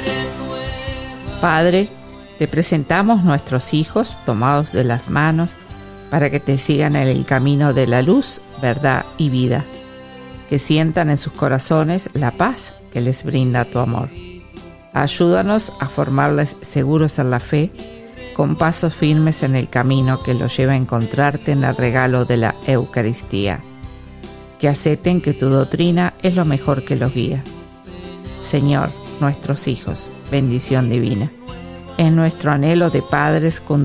Padre, te presentamos nuestros hijos tomados de las manos para que te sigan en el camino de la luz, verdad y vida, que sientan en sus corazones la paz que les brinda tu amor. Ayúdanos a formarles seguros en la fe, con pasos firmes en el camino que los lleva a encontrarte en el regalo de la Eucaristía. Que acepten que tu doctrina es lo mejor que los guía. Señor, nuestros hijos, bendición divina. En nuestro anhelo de padres,